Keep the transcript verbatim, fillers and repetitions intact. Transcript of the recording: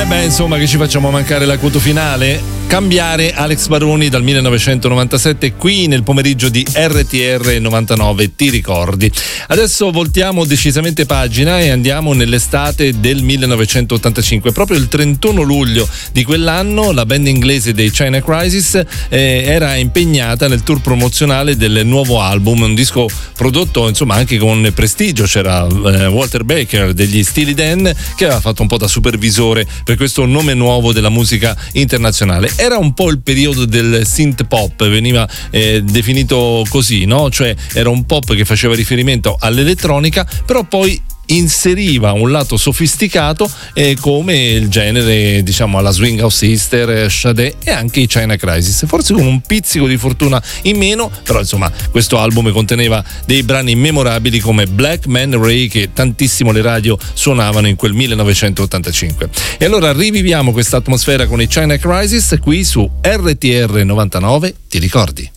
Eh beh, insomma, che ci facciamo mancare l'acuto finale? Cambiare Alex Baroni dal millenovecentonovantasette qui nel pomeriggio di R T R novantanove, ti ricordi? Adesso voltiamo decisamente pagina e andiamo nell'estate del millenovecentottantacinque. Proprio il trentuno luglio di quell'anno la band inglese dei China Crisis eh, era impegnata nel tour promozionale del nuovo album, un disco prodotto insomma anche con prestigio. C'era eh, Walter Baker degli Steely Dan che aveva fatto un po' da supervisore per questo nome nuovo della musica internazionale. Era un po' il periodo del synth pop, veniva eh, definito così, no? Cioè era un pop che faceva riferimento all'elettronica, però poi inseriva un lato sofisticato eh, come il genere, diciamo, alla Swing House Sister, Sade e anche i China Crisis, forse con un pizzico di fortuna in meno, però insomma questo album conteneva dei brani memorabili come Black Man Ray, che tantissimo le radio suonavano in quel millenovecentottantacinque. E allora riviviamo questa atmosfera con i China Crisis qui su R T R novantanove, ti ricordi?